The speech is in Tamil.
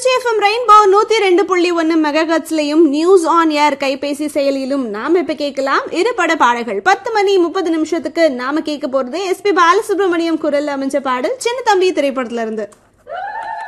Trichy FM rainbow 102.1 மெகாஹெர்ட்ஸ்லயும் news on air கைபேசி செயலியிலும் நாம இப்ப கேட்கலாம் இரு பட பாடல்கள். 10:30 நாம கேட்க போறது எஸ்பி பாலசுப்ரமணியம் குரல்ல அமைஞ்ச பாடல் சின்ன தம்பி திரைப்படத்துல இருந்து.